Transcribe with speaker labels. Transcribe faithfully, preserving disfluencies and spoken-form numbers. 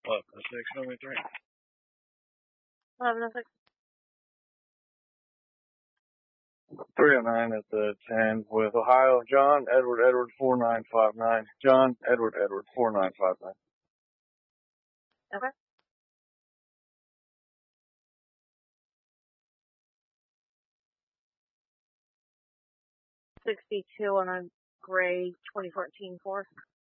Speaker 1: Eleven oh six, number three.
Speaker 2: Eleven oh six.
Speaker 1: three oh nine at the ten with Ohio, John Edward Edward four nine five nine. John Edward Edward four nine five nine.
Speaker 2: Okay. sixty-two on a gray twenty fourteen Ford.